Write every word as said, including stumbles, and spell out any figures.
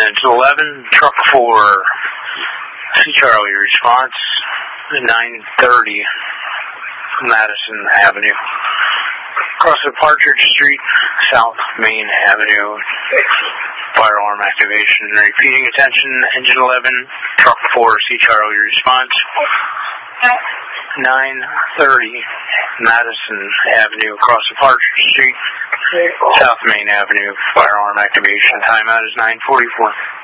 Engine eleven, truck four, C. Charlie, response, nine thirty, Madison Avenue. Across the Partridge Street, South Main Avenue, fire alarm activation. Repeating attention, Engine eleven, truck four, C. Charlie, response, nine thirty, Madison Avenue, across the Partridge Street, South Main Avenue, fire alarm activation. Timeout is nine forty-four.